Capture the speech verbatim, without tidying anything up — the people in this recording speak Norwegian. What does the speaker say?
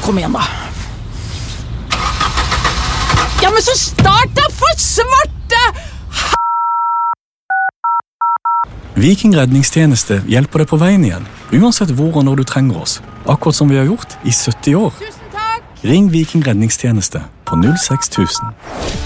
kom igjen da. Ja, men så start da, for svarte! Viking redningstjeneste hjelper deg på veien igjen, uansett hvor og når du trenger oss. Akkurat som vi har gjort i sytti år. Tusen takk! Ring Viking redningstjeneste på null seks tusen.